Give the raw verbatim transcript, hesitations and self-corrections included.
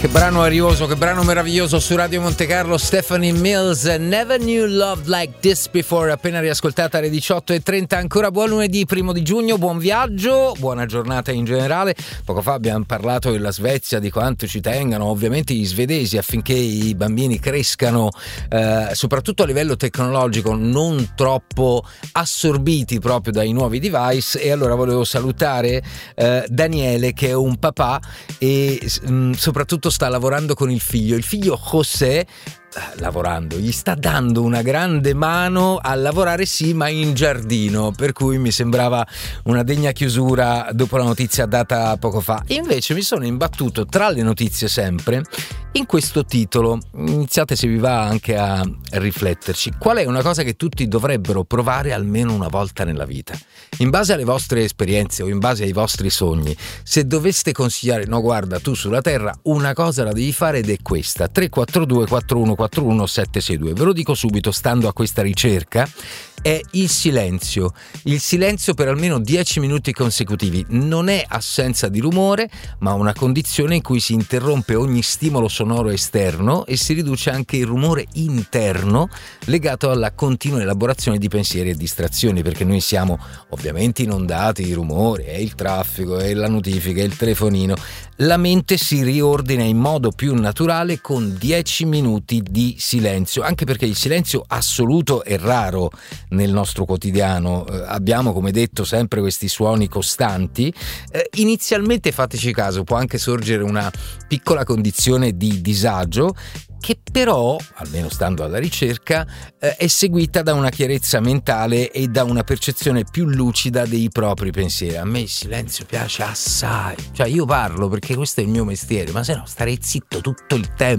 Che brano arioso, che brano meraviglioso su Radio Monte Carlo. Stephanie Mills, Never Knew Love Like This Before, appena riascoltata alle diciotto e trenta. Ancora buon lunedì, primo di giugno, buon viaggio, buona giornata in generale. Poco fa abbiamo parlato della Svezia, di quanto ci tengano ovviamente gli svedesi affinché i bambini crescano eh, soprattutto a livello tecnologico non troppo assorbiti proprio dai nuovi device. E allora volevo salutare eh, Daniele, che è un papà e mh, soprattutto sta lavorando con il figlio. Il figlio José, lavorando, gli sta dando una grande mano a lavorare, sì, ma in giardino, per cui mi sembrava una degna chiusura dopo la notizia data poco fa. Invece mi sono imbattuto tra le notizie sempre in questo titolo. Iniziate, se vi va, anche a rifletterci. Qual è una cosa che tutti dovrebbero provare almeno una volta nella vita? In base alle vostre esperienze o in base ai vostri sogni, se doveste consigliare, no guarda, tu sulla Terra una cosa la devi fare ed è questa: tre quattro due quattro uno quattro uno sette sei due. Ve lo dico subito, stando a questa ricerca, è il silenzio. Il silenzio per almeno dieci minuti consecutivi. Non è assenza di rumore, ma una condizione in cui si interrompe ogni stimolo sonoro esterno e si riduce anche il rumore interno legato alla continua elaborazione di pensieri e distrazioni, perché noi siamo ovviamente inondati di rumore, è il traffico, è la notifica, è il telefonino. La mente si riordina in modo più naturale con dieci minuti di silenzio, anche perché il silenzio assoluto è raro nel nostro quotidiano. Eh, abbiamo, come detto, sempre questi suoni costanti. Eh, inizialmente, fateci caso, può anche sorgere una piccola condizione di disagio che però, almeno stando alla ricerca, eh, è seguita da una chiarezza mentale e da una percezione più lucida dei propri pensieri. A me il silenzio piace assai, cioè io parlo perché questo è il mio mestiere, ma se no starei zitto tutto il tempo.